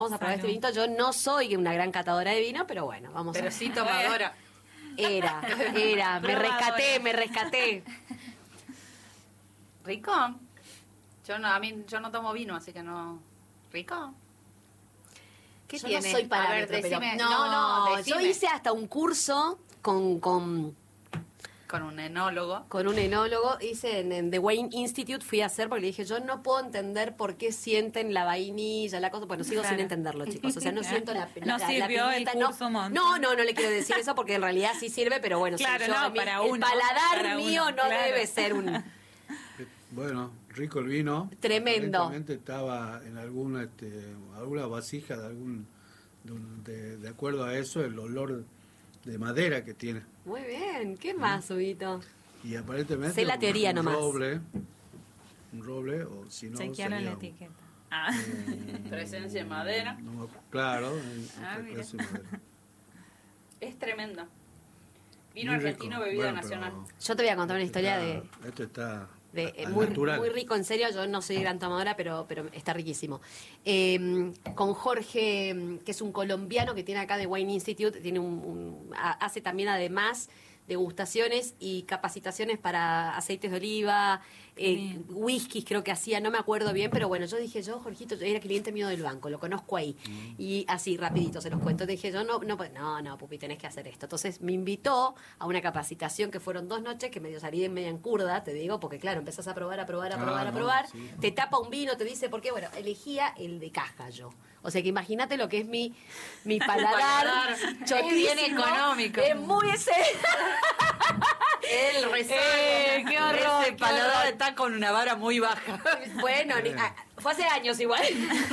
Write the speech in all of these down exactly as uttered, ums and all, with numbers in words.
Vamos a probar este vinito. Yo no soy una gran catadora de vino, pero bueno, vamos pero a... Pero sí tomadora. Era, era, me rescaté, me rescaté. Rico. Yo no, a mí, yo no tomo vino, así que no... Rico. ¿Qué yo tiene? no soy parámetro, a ver, decime, pero... No, no, decime. yo hice hasta un curso con... con Con un enólogo. Con un enólogo. Hice en, en The Wine Institute, fui a hacer porque le dije, yo no puedo entender por qué sienten la vainilla, la cosa. Bueno, sigo claro. sin entenderlo, chicos. O sea, no siento la, la, no la, sirvió la pimienta. El curso no, no, no, no le quiero decir eso porque en realidad sí sirve, pero bueno, claro, si yo, no, mi, para el uno, paladar para mío uno, no claro. debe ser un... Bueno, rico el vino. Tremendo. Aparentemente estaba en alguna, este, alguna vasija de algún, de, de acuerdo a eso, el olor de madera que tiene. Muy bien, ¿qué más, Huguito? Y aparentemente sé la teoría un, nomás. roble, un roble, o si no chequearon sería la un, etiqueta. Ah. Eh, Presencia de madera. No, claro, Ah, clase de madera. Es tremendo. Vino Muy argentino, rico. bebida Bueno, nacional. Yo te voy a contar una historia está, de... Esto está De, a- eh, al muy, natural. muy rico, en serio, yo no soy gran tomadora, pero, pero está riquísimo. Eh, con Jorge, que es un colombiano que tiene acá de Wine Institute, tiene un, un- a- hace también además degustaciones y capacitaciones para aceites de oliva, eh, whiskies creo que hacía, no me acuerdo bien, pero bueno, yo dije, yo, Jorgito, yo era cliente mío del banco, lo conozco ahí. Mm. Y así, rapidito se los cuento, dije yo, no, no, no, no, pupi, tenés que hacer esto. Entonces me invitó a una capacitación que fueron dos noches, que medio salí en media en curda, te digo, porque claro, empezás a probar, a probar, a probar, ah, a probar, no, sí. Te tapa un vino, te dice, ¿por qué? Bueno, elegía el de caja yo. O sea que imagínate lo que es mi, mi paladar. Es bien económico. Es muy ese. El rezago. Eh, qué horror. Ese paladar está con una vara muy baja. Bueno, ni, ah, fue hace años igual.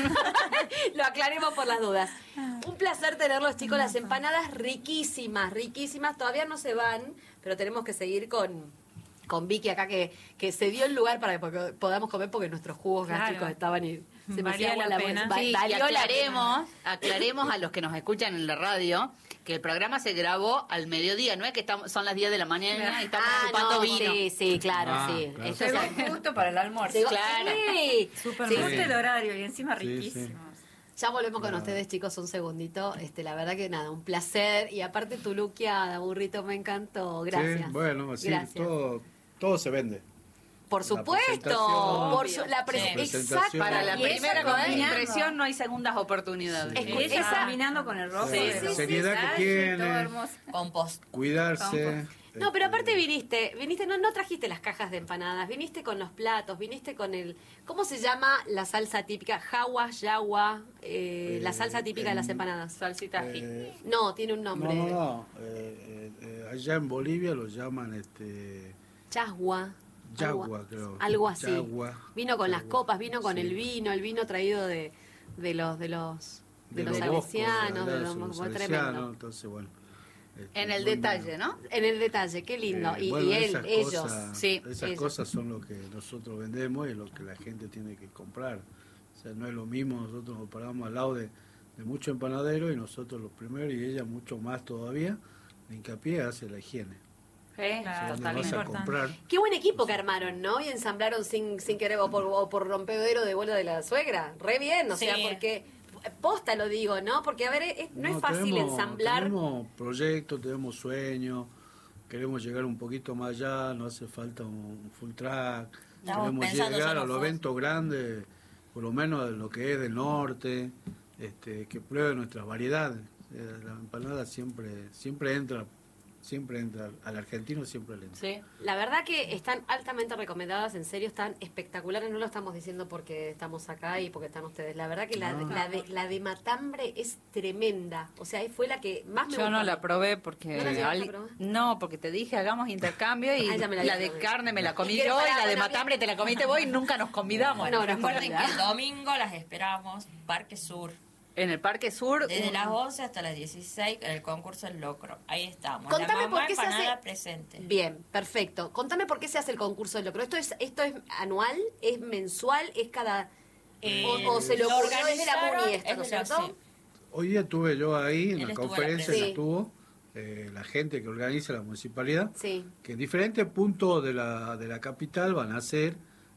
Lo aclaremos por las dudas. Un placer tenerlos, chicos. Las empanadas riquísimas, riquísimas. Todavía no se van, pero tenemos que seguir con... con Vicky acá que, que se dio el lugar para que podamos comer porque nuestros jugos claro. gástricos estaban y se me valía la la pena. bolsa. Sí, Valió y aclaremos, aclaremos a los que nos escuchan en la radio que el programa se grabó al mediodía, no es que estamos, son las diez de la mañana y estamos ah, ocupando no, vino. Sí, sí, claro, ah, sí. Claro. Esto Llegó es justo para el almuerzo. Llegó, claro. Sí. Súper sí, sí. sí. el horario y encima Sí, riquísimos. sí. Ya volvemos con Ah. ustedes, chicos, un segundito. Este, la verdad que nada, un placer. Y aparte tu luqueada, burrito, me encantó. Gracias. Sí, bueno, así Gracias. todo, todo se vende. Por supuesto, presentación, por su, la pre sí. exacto. presentación. Para la Y eso primera combinando. impresión no hay segundas oportunidades. Sí. Es Y que ella esa- combinando con el rojo. Sí, de sí, los sí, seriedad que detalles, tiene. todo hermoso. Compost. Cuidarse. No, pero este, aparte viniste, viniste, no, no trajiste las cajas de empanadas, viniste con los platos, viniste con el, ¿cómo se llama la salsa típica? Jawa, yawa, eh, Eh, la salsa típica de las en- empanadas. Salsita ají. eh, No, tiene un No, nombre. no, no. Eh, eh, eh, allá en Bolivia lo llaman este Chasgua. yagua, algo, creo. algo así. Yagua, vino con las yagua, copas, vino con sí. el vino, el vino traído de, de los de los de, De los los boscos, salesianos, de allá los, son los fue salesianos, tremendo. entonces bueno. este, En el buen detalle, vino. ¿no? En el detalle, qué lindo. Eh, y, bueno, y él, esas ellos, cosas, sí, esas ellos. cosas son lo que nosotros vendemos y lo que la gente tiene que comprar. O sea, no es lo mismo, nosotros nos paramos al lado de, de muchos empanaderos y nosotros los primeros y ella mucho más todavía, de hincapié hace la higiene. ¿Eh? Claro, ¿Dónde Totalmente. vas a importante. comprar? Qué buen equipo que armaron, ¿no? Y ensamblaron sin, sin querer, o por, o por rompedero de vuelo de la suegra. Re bien, o Sí. sea, porque posta lo digo, ¿no? Porque, a ver, es- no, es fácil tenemos- ensamblar. Tenemos proyectos, tenemos sueños, queremos llegar un poquito más allá, no hace falta un, un full track, Estamos queremos pensando llegar solo a los full. eventos grandes, por lo menos de lo que es del norte, este, que prueben nuestras variedades. Eh, la empanada siempre, siempre entra, siempre entra, al argentino siempre le entra. Sí. La verdad que están altamente recomendadas, en serio, están espectaculares. No lo estamos diciendo porque estamos acá y porque están ustedes. La verdad que la, No. la, de, la de matambre es tremenda. O sea, fue la que más me Yo gustó. no la probé porque ¿No la llegaste a al- probar? no, porque te dije hagamos intercambio y Ah, ya me la la, dije de también. carne me la comí Y yo que y para- la de para- matambre te la comiste vos y nunca nos convidamos. No, no, Recuerden que el domingo las esperamos, Parque Sur, En el Parque Sur. desde un- las once hasta las dieciséis, en el concurso del locro. Ahí estamos. Contame la mamá por qué se empanada hace- presente. Bien, perfecto. Contame por qué se hace el concurso del locro. ¿Esto es, esto es anual? ¿Es mensual? ¿Es cada...? Eh, o, o se lo lo ocurrió desde la organizaron, MUNI esto, ¿no es es de la- cierto? sí. Hoy día estuve yo ahí en Él la estuvo en la conferencia que presentación. estuvo eh, la gente que organiza la municipalidad, Sí. que en diferentes puntos de la, de la capital van a hacer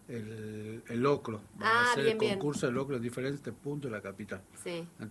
el, el locro. Va Ah, a ser bien, el bien. concurso de locro en diferentes puntos de la capital. Sí.